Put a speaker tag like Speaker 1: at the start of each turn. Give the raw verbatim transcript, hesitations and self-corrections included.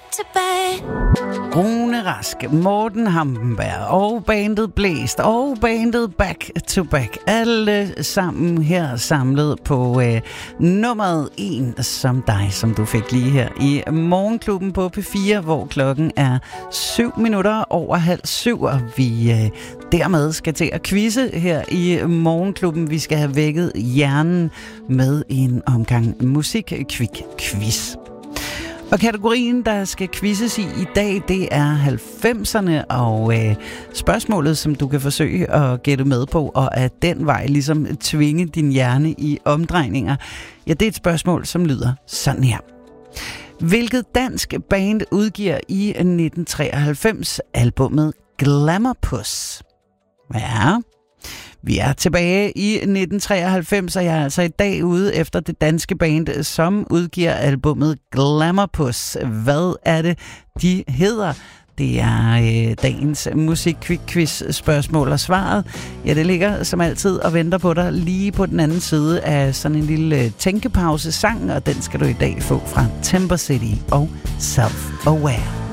Speaker 1: Rune Rask, Morten Hampenberg og bandet Blæst og bandet Back to Back. Alle sammen her samlet på øh, nummeret en som dig, som du fik lige her i Morgenklubben på P fire, hvor klokken er syv minutter over halv syv, og vi øh, dermed skal til at quizze her i Morgenklubben. Vi skal have vækket hjernen med en omgang musik-quick-quiz. Og kategorien, der skal quizzes i i dag, det er halvfemserne, og øh, spørgsmålet, som du kan forsøge at gætte med på, og at den vej ligesom tvinge din hjerne i omdrejninger, ja, det er et spørgsmål, som lyder sådan her. Hvilket dansk band udgiver i nitten treoghalvfems albumet Glamourpuss? Ja, vi er tilbage i nitten treoghalvfems, og jeg er altså i dag ude efter det danske band, som udgiver albumet Glamourpuss. Hvad er det, de hedder? Det er øh, dagens musik-quiz spørgsmål, og svaret, ja, det ligger som altid og venter på dig lige på den anden side af sådan en lille tænkepause-sang, og den skal du i dag få fra Timber City og Self-Aware.